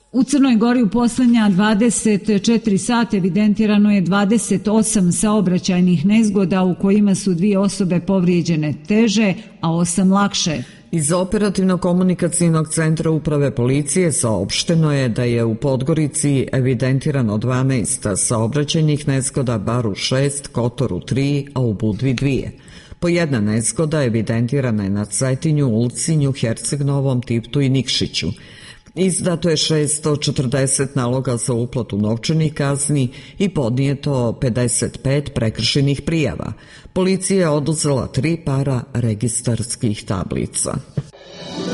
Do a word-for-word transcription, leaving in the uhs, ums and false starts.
U Crnoj Gori u posljednja dvadeset četiri sata evidentirano je dvadeset osam saobraćajnih nezgoda u kojima su dvije osobe povrijeđene teže, a osam lakše. Iz operativno-komunikacijnog centra uprave policije saopšteno je da je u Podgorici evidentirano dvanaest saobraćajnih nezgoda, Baru šest, Kotoru tri, a u Budvi dvije. Po jedna nezgoda evidentirana je na Cetinju, Ulcinju, Herceg-Novom, Tiptu i Nikšiću. Izdato je šesto četrdeset naloga za uplatu novčanih kazni i podnijeto pedeset pet prekršajnih prijava. Policija je oduzela tri para registarskih tablica.